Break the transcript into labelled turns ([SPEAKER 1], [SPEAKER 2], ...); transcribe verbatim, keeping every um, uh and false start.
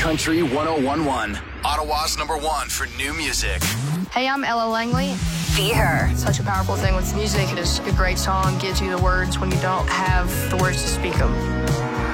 [SPEAKER 1] Country one oh one point one. Ottawa's number one for new music.
[SPEAKER 2] Hey, I'm Ella Langley.
[SPEAKER 3] Be Her.
[SPEAKER 2] Such a powerful thing with music. It is a great song, gives you the words when you don't have the words to speak them.